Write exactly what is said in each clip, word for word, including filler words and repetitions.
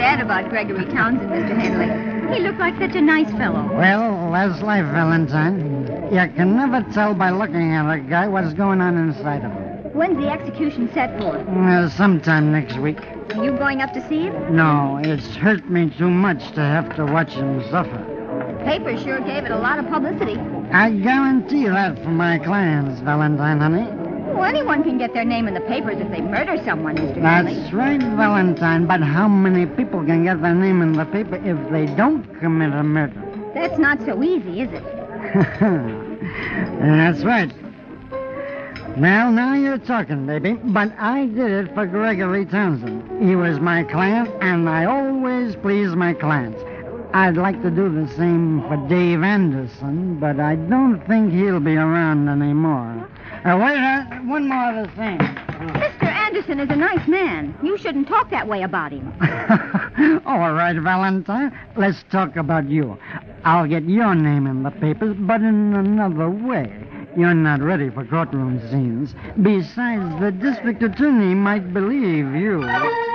bad about Gregory Townsend, Mister Henley. He looked like such a nice fellow. Well, that's life, Valentine. You can never tell by looking at a guy what's going on inside of him. When's the execution set for? Uh, sometime next week. Are you going up to see him? No, it's hurt me too much to have to watch him suffer. The paper sure gave it a lot of publicity. I guarantee that for my clients, Valentine, honey. Well, anyone can get their name in the papers if they murder someone, Mister Henley. That's right, Valentine. But how many people can get their name in the paper if they don't commit a murder? That's not so easy, is it? That's right. Now, now you're talking, baby. But I did it for Gregory Townsend. He was my client, and I always please my clients. I'd like to do the same for Dave Anderson, but I don't think he'll be around anymore. Uh, wait, uh, one more other thing. Mister Anderson is a nice man. You shouldn't talk that way about him. All right, Valentine. Let's talk about you. I'll get your name in the papers, but in another way. You're not ready for courtroom scenes. Besides, the district attorney might believe you.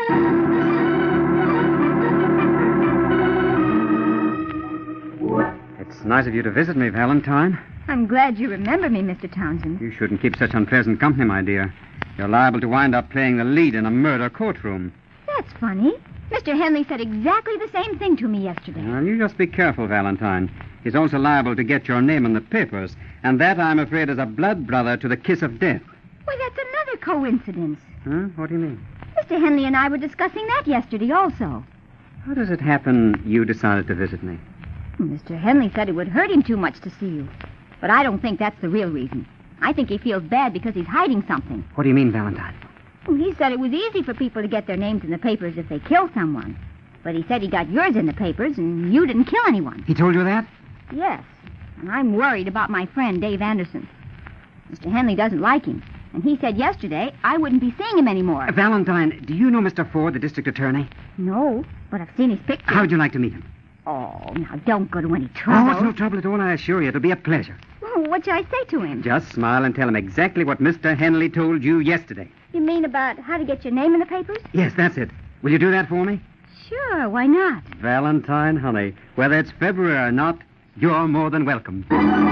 It's nice of you to visit me, Valentine. I'm glad you remember me, Mister Townsend. You shouldn't keep such unpleasant company, my dear. You're liable to wind up playing the lead in a murder courtroom. That's funny. Mister Henley said exactly the same thing to me yesterday. Well, you just be careful, Valentine. He's also liable to get your name in the papers, and that, I'm afraid, is a blood brother to the kiss of death. Why, that's another coincidence. Huh? What do you mean? Mister Henley and I were discussing that yesterday also. How does it happen you decided to visit me? Mister Henley said it would hurt him too much to see you. But I don't think that's the real reason. I think he feels bad because he's hiding something. What do you mean, Valentine? He said it was easy for people to get their names in the papers if they kill someone. But he said he got yours in the papers and you didn't kill anyone. He told you that? Yes. And I'm worried about my friend, Dave Anderson. Mister Henley doesn't like him. And he said yesterday I wouldn't be seeing him anymore. Uh, Valentine, do you know Mister Ford, the district attorney? No, but I've seen his picture. How would you like to meet him? Oh, now don't go to any trouble. Oh, it's no trouble at all, I assure you. It'll be a pleasure. Well, what should I say to him? Just smile and tell him exactly what Mister Henley told you yesterday. You mean about how to get your name in the papers? Yes, that's it. Will you do that for me? Sure, why not? Valentine, honey, whether it's February or not, you're more than welcome.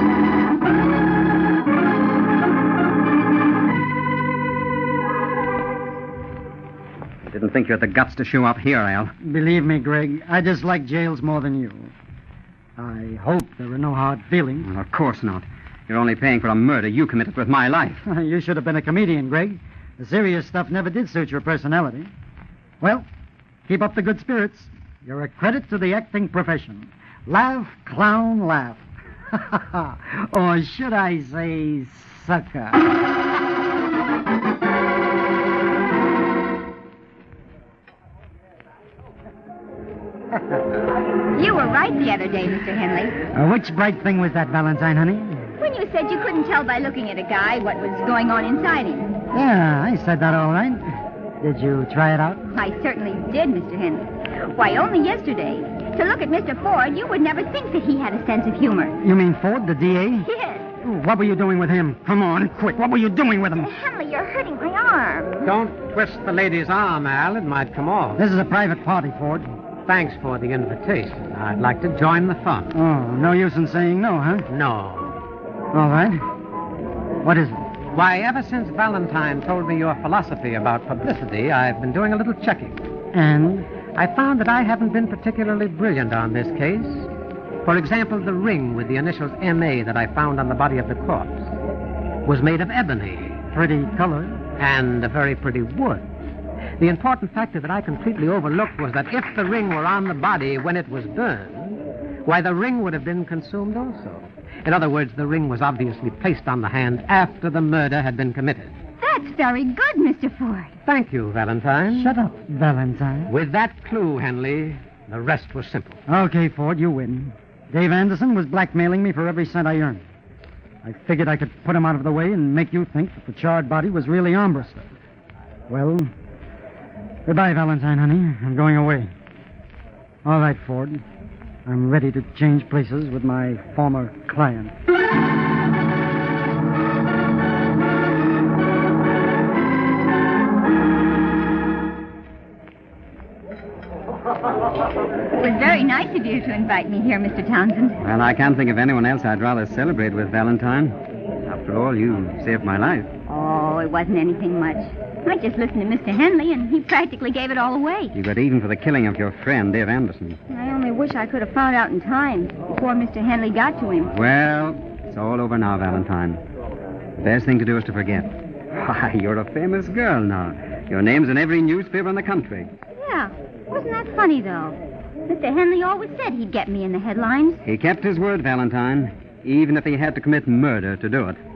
I didn't think you had the guts to show up here, Al. Believe me, Greg, I dislike jails more than you. I hope there are no hard feelings. Well, of course not. You're only paying for a murder you committed with my life. You should have been a comedian, Greg. The serious stuff never did suit your personality. Well, keep up the good spirits. You're a credit to the acting profession. Laugh, clown, laugh. Or should I say, sucker? You were right the other day, Mister Henley. Uh, which bright thing was that, Valentine, honey? When you said you couldn't tell by looking at a guy what was going on inside him. Yeah, I said that all right. Did you try it out? I certainly did, Mister Henley. Why, only yesterday. To look at Mister Ford, you would never think that he had a sense of humor. You mean Ford, the D A? Yes. What were you doing with him? Come on, quick. What were you doing with him? Mister Henley, you're hurting my arm. Don't twist the lady's arm, Al. It might come off. This is a private party, Ford. Thanks for the invitation. I'd like to join the fun. Oh, no use in saying no, huh? No. All right. What is it? Why, ever since Valentine told me your philosophy about publicity, I've been doing a little checking. And? I found that I haven't been particularly brilliant on this case. For example, the ring with the initials M A that I found on the body of the corpse was made of ebony. Pretty color. And a very pretty wood. The important factor that I completely overlooked was that if the ring were on the body when it was burned, why, the ring would have been consumed also. In other words, the ring was obviously placed on the hand after the murder had been committed. That's very good, Mister Ford. Thank you, Valentine. Shut up, Valentine. With that clue, Henley, the rest was simple. Okay, Ford, you win. Dave Anderson was blackmailing me for every cent I earned. I figured I could put him out of the way and make you think that the charred body was really Armbruster. Well, goodbye, Valentine, honey. I'm going away. All right, Ford. I'm ready to change places with my former client. It was very nice of you to invite me here, Mister Townsend. Well, I can't think of anyone else I'd rather celebrate with, Valentine. After all, you saved my life. Oh, it wasn't anything much. I just listened to Mister Henley, and he practically gave it all away. You got even for the killing of your friend, Dave Anderson. I only wish I could have found out in time before Mister Henley got to him. Well, it's all over now, Valentine. The best thing to do is to forget. Why, you're a famous girl now. Your name's in every newspaper in the country. Yeah. Wasn't that funny, though? Mister Henley always said he'd get me in the headlines. He kept his word, Valentine, even if he had to commit murder to do it.